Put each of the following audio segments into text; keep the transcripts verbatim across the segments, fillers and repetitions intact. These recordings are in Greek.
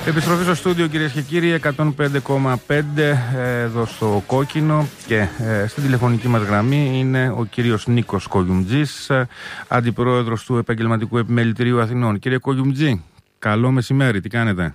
Επιστροφή στο στούντιο, κυρίες και κύριοι, εκατόν πέντε κόμμα πέντε εδώ στο Κόκκινο, και ε, στην τηλεφωνική μας γραμμή είναι ο κύριος Νίκος Κογιουμτζής, αντιπρόεδρος του Επαγγελματικού Επιμελητηρίου Αθηνών. Κύριε Κογιουμτζή, καλό μεσημέρι, τι κάνετε?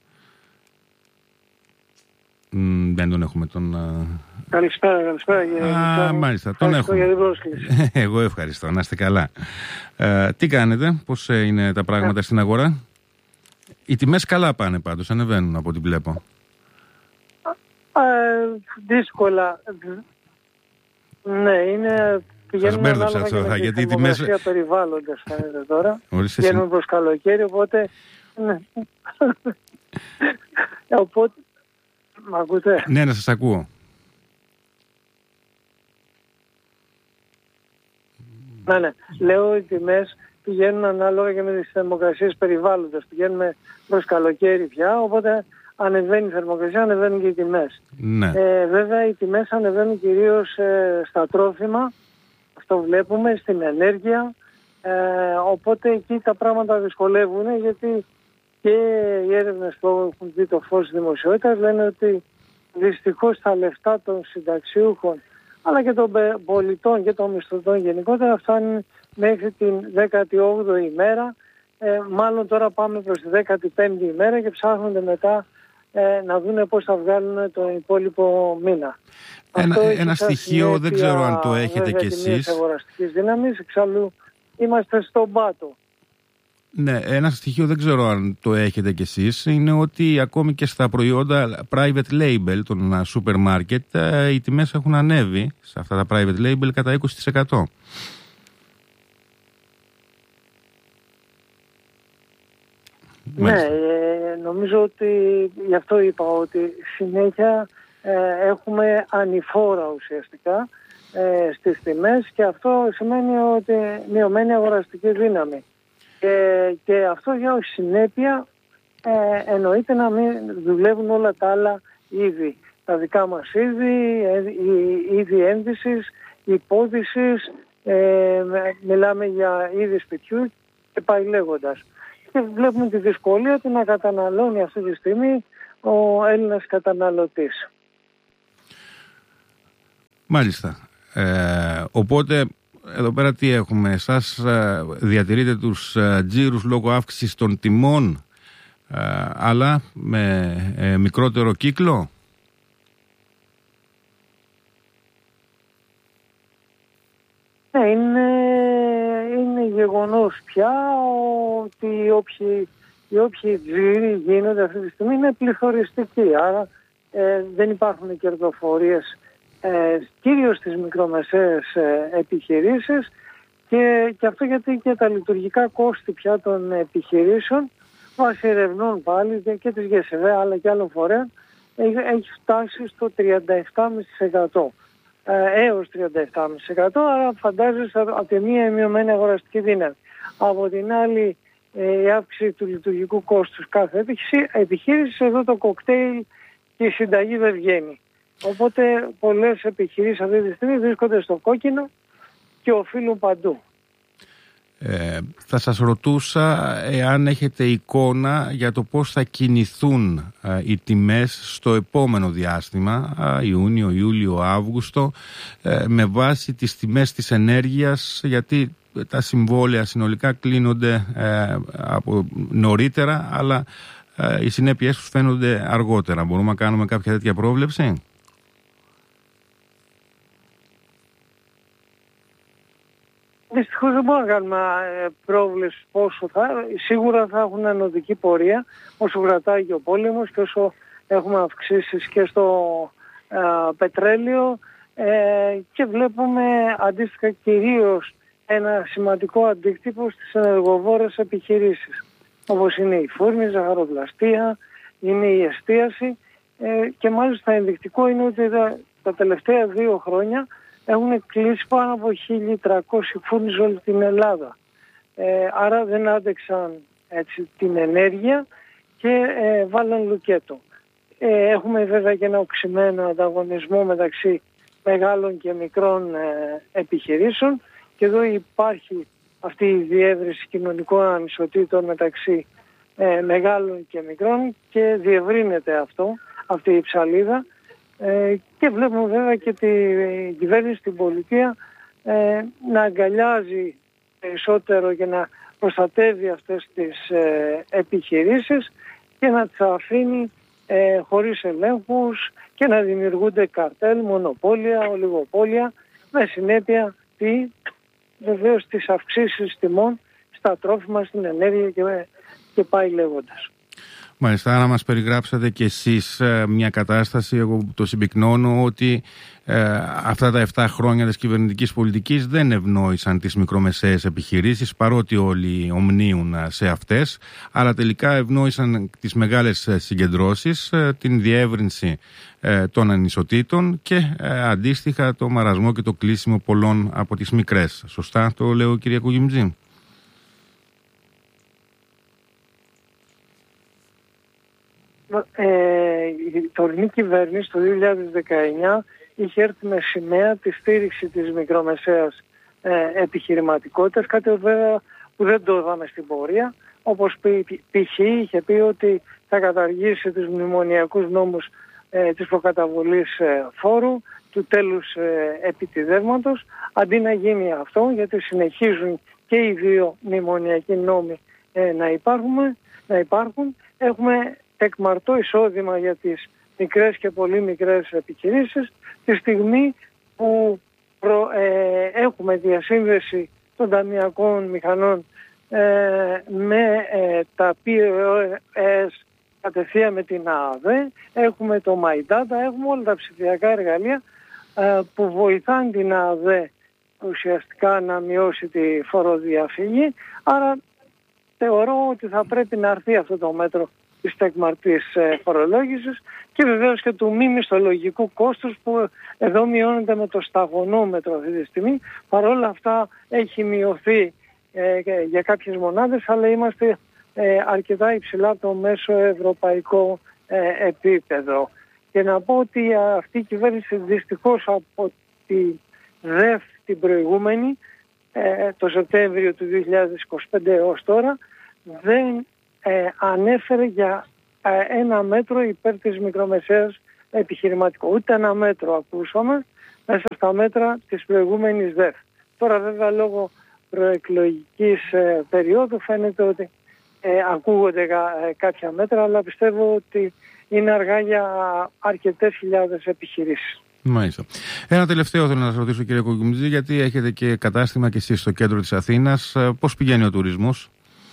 Μ, δεν τον έχουμε τον... Καλησπέρα, καλησπέρα. Α, μάλιστα, τον έχουμε. Για την πρόσκληση. Εγώ ευχαριστώ, να είστε καλά. Ε, τι κάνετε, πώς είναι τα πράγματα στην αγορά? Οι τιμές καλά πάνε πάντως, ανεβαίνουν από ό,τι βλέπω. Ε, δύσκολα. Ναι, είναι... Σας μπέρδεψα αυτό, θα, γιατί οι τιμές... Η περιβάλλοντος φαίνεται τώρα. Ορίστε, βγαίνουμε προς καλοκαίρι, οπότε... Ναι. Οπότε... Μ' ακούτε? Ναι, να σας ακούω. Ναι, ναι. Λέω οι τιμές πηγαίνουν ανάλογα και με τις θερμοκρασίες περιβάλλοντος. Πηγαίνουμε προς καλοκαίρι πια, οπότε ανεβαίνει η θερμοκρασία, ανεβαίνουν και οι τιμές. Ναι. Ε, βέβαια οι τιμές ανεβαίνουν κυρίως ε, στα τρόφιμα, αυτό βλέπουμε, στην ενέργεια, ε, οπότε εκεί τα πράγματα δυσκολεύουν, γιατί και οι έρευνες που έχουν δει το φως της δημοσιότητας λένε ότι δυστυχώς τα λεφτά των συνταξιούχων αλλά και των πολιτών και των μισθωτών γενικότερα φτάνουν μέχρι την δέκατη όγδοη ημέρα. Ε, μάλλον τώρα πάμε προς τη δέκατη πέμπτη ημέρα και ψάχνονται μετά ε, να δουν πώς θα βγάλουν τον υπόλοιπο μήνα. Ένα, ένα στοιχείο, δεν ξέρω αν το έχετε κι εσείς. Αγοραστικής δύναμης, εξάλλου είμαστε στον πάτο. Ναι, ένα στοιχείο δεν ξέρω αν το έχετε κι εσείς, είναι ότι ακόμη και στα προϊόντα private label των σούπερ μάρκετ οι τιμές έχουν ανέβει σε αυτά τα private label κατά είκοσι τοις εκατό. Ναι, ε, νομίζω ότι γι' αυτό είπα ότι συνέχεια ε, έχουμε ανηφόρα ουσιαστικά ε, στις τιμές, και αυτό σημαίνει ότι μειωμένη αγοραστική δύναμη. Και, και αυτό για συνέπεια ε, εννοείται να μην δουλεύουν όλα τα άλλα είδη. Τα δικά μας είδη, η είδη ένδυσης, υπόδυσης, ε, μιλάμε για είδη σπιτιού και πάει λέγοντας. Και βλέπουμε τη δυσκολία του να καταναλώνει αυτή τη στιγμή ο Έλληνας καταναλωτής. Μάλιστα. Ε, οπότε... Εδώ πέρα τι έχουμε? Εσάς διατηρείτε τους τζίρους λόγω αύξησης των τιμών, αλλά με μικρότερο κύκλο. Ναι, είναι, είναι γεγονός πια ότι οι όποιοι, οι όποιοι τζίροι γίνονται αυτή τη στιγμή είναι πληθωριστικοί. Άρα ε, δεν υπάρχουν κερδοφορίες Ε, κυρίως στις μικρομεσαίες ε, επιχειρήσεις, και, και αυτό γιατί και τα λειτουργικά κόστη πια των επιχειρήσεων, βάσει ερευνών πάλι και, και της ΓΕΣΕΒΕ αλλά και άλλων φορέων, έχει, έχει φτάσει στο τριάντα επτά κόμμα πέντε τοις εκατό ε, έως τριάντα επτά κόμμα πέντε τοις εκατό, άρα φαντάζεσαι από τη μία η μειωμένη αγοραστική δύναμη. Από την άλλη ε, η αύξηση του λειτουργικού κόστους κάθε επιχείρηση, εδώ το κοκτέιλ και η συνταγή δεν βγαίνει. Οπότε πολλές επιχειρήσεις αυτή τη στιγμή βρίσκονται στο κόκκινο και οφείλουν παντού. Ε, θα σας ρωτούσα εάν έχετε εικόνα για το πώς θα κινηθούν ε, οι τιμές στο επόμενο διάστημα, ε, Ιούνιο, Ιούλιο, Αύγουστο, ε, με βάση τις τιμές της ενέργειας, γιατί τα συμβόλαια συνολικά κλείνονται ε, από νωρίτερα, αλλά ε, οι συνέπειες τους φαίνονται αργότερα. Μπορούμε να κάνουμε κάποια τέτοια πρόβλεψη? Δυστυχώς δεν μπορούμε να κάνουμε πρόβλεψη πόσο θα. Σίγουρα θα έχουν ανωδική πορεία όσο κρατάει και ο πόλεμος και όσο έχουμε αυξήσεις και στο ε, πετρέλαιο, ε, και βλέπουμε αντίστοιχα κυρίως ένα σημαντικό αντίκτυπο στις ενεργοβόρες επιχειρήσεις, όπως είναι η φούρνη, η ζαχαροπλαστεία, είναι η εστίαση, ε, και μάλιστα ενδεικτικό είναι ότι τα, τα τελευταία δύο χρόνια έχουν κλείσει πάνω από χίλια τριακόσιοι φούρνοι σε όλη την Ελλάδα. Ε, άρα δεν άντεξαν έτσι την ενέργεια και ε, βάλαν λουκέτο. Ε, έχουμε βέβαια και ένα οξυμένο ανταγωνισμό μεταξύ μεγάλων και μικρών ε, επιχειρήσεων, και εδώ υπάρχει αυτή η διεύρυνση κοινωνικών ανισοτήτων μεταξύ ε, μεγάλων και μικρών, και διευρύνεται αυτό, αυτή η ψαλίδα. Ε, και βλέπουμε βέβαια και τη κυβέρνηση στην πολιτεία ε, να αγκαλιάζει περισσότερο και να προστατεύει αυτές τις ε, επιχειρήσεις και να τις αφήνει ε, χωρίς ελέγχους και να δημιουργούνται καρτέλ, μονοπόλια, ολιγοπόλια, με συνέπεια τι, βεβαίως τις αυξήσεις τιμών στα τρόφιμα, στην ενέργεια και, και πάει λέγοντας. Μάλιστα, να μας περιγράψετε και εσείς μια κατάσταση, εγώ το συμπυκνώνω, ότι ε, αυτά τα επτά χρόνια της κυβερνητικής πολιτικής δεν ευνόησαν τις μικρομεσαίες επιχειρήσεις, παρότι όλοι ομνίουν σε αυτές, αλλά τελικά ευνόησαν τις μεγάλες συγκεντρώσεις, ε, την διεύρυνση ε, των ανισοτήτων και ε, αντίστοιχα το μαρασμό και το κλείσιμο πολλών από τις μικρές. Σωστά το λέω, κυρία Κογιουμτζή? Ε, η τωρινή κυβέρνηση το δύο χιλιάδες δεκαεννιά είχε έρθει με σημαία τη στήριξη της μικρομεσαίας ε, επιχειρηματικότητας, κάτι βέβαια που δεν το είδαμε στην πορεία, όπως π.χ. είχε πει ότι θα καταργήσει τους μνημονιακούς νόμους ε, της προκαταβολής ε, φόρου, του τέλους ε, επιτιδεύματος. Αντί να γίνει αυτό, γιατί συνεχίζουν και οι δύο μνημονιακοί νόμοι ε, να, υπάρχουμε, να υπάρχουν, έχουμε εκμαρτώ εισόδημα για τις μικρές και πολύ μικρές επιχειρήσεις τη στιγμή που προ, ε, έχουμε διασύνδεση των ταμειακών μηχανών ε, με ε, τα πι ο ες κατευθείαν με την ΑΔΕ, έχουμε το My Data, έχουμε όλα τα ψηφιακά εργαλεία ε, που βοηθάνε την ΑΔΕ ουσιαστικά να μειώσει τη φοροδιαφυγή. Άρα θεωρώ ότι θα πρέπει να έρθει αυτό το μέτρο της τεκμαρτής φορολόγησης και βεβαίως και του μη μισθολογικού κόστους που εδώ μειώνεται με το σταγονόμετρο αυτή τη στιγμή. Παρ' όλα αυτά έχει μειωθεί ε, για κάποιες μονάδες, αλλά είμαστε ε, αρκετά υψηλά από το μέσο ευρωπαϊκό ε, επίπεδο. Και να πω ότι αυτή η κυβέρνηση δυστυχώς από τη ΔΕΦ την προηγούμενη, ε, το Σεπτέμβριο του δύο χιλιάδες είκοσι πέντε έως τώρα, δεν Ε, ανέφερε για ε, ένα μέτρο υπέρ της μικρομεσαίας επιχειρηματικού. Ούτε ένα μέτρο ακούσαμε μέσα στα μέτρα της προηγούμενης ΔΕΦ. Τώρα βέβαια λόγω προεκλογικής ε, περίοδου φαίνεται ότι ε, ακούγονται ε, κάποια μέτρα, αλλά πιστεύω ότι είναι αργά για αρκετές χιλιάδες επιχειρήσεις. Μάλιστα. Ένα τελευταίο θέλω να σας ρωτήσω, κύριε Κογιουμτζή, γιατί έχετε και κατάστημα και εσείς στο κέντρο της Αθήνας. Πώς πηγαίνει ο τουρισμός?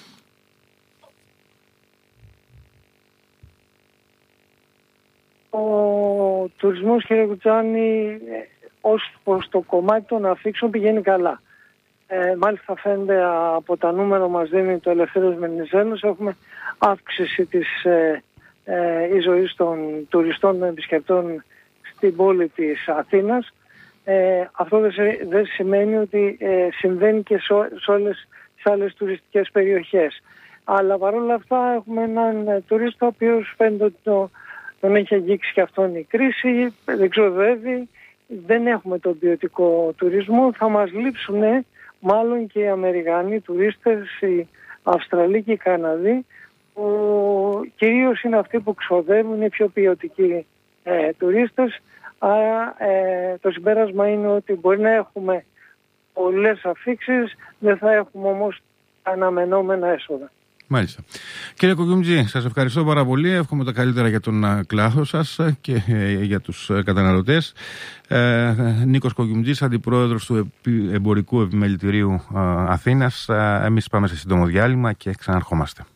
Ο τουρισμός, κύριε Κουτσάνη, ως προς το κομμάτι των αφήξεων πηγαίνει καλά. Ε, μάλιστα φαίνεται από τα νούμερα μας δίνει το Ελευθέριος Μενιζέλος, έχουμε αύξηση της ε, ε, ζωής των τουριστών των επισκεπτών στην πόλη της Αθήνας. Ε, αυτό δεν, δεν σημαίνει ότι ε, συμβαίνει και σε, σε όλες τις άλλες τουριστικές περιοχές. Αλλά παρόλα αυτά έχουμε έναν τουρίστα ο οποίος φαίνεται ότι το τον έχει αγγίξει και αυτόν η κρίση, δεν ξοδεύει, δεν έχουμε τον ποιοτικό τουρισμό. Θα μας λείψουν μάλλον και οι Αμερικανοί τουρίστες, οι Αυστραλοί και οι Καναδοί, που κυρίως είναι αυτοί που ξοδεύουν, είναι πιο ποιοτικοί ε, τουρίστες. Άρα ε, το συμπέρασμα είναι ότι μπορεί να έχουμε πολλές αφήξεις, δεν θα έχουμε όμως αναμενόμενα έσοδα. Μάλιστα. Κύριε Κογιουμτζή, σας ευχαριστώ πάρα πολύ. Εύχομαι τα καλύτερα για τον κλάδο σας και για τους καταναλωτές. Ε, Νίκος Κογιουμτζής, Αντιπρόεδρος του Εμπορικού Επιμελητηρίου Αθήνας. Εμείς πάμε σε σύντομο διάλειμμα και ξαναρχόμαστε.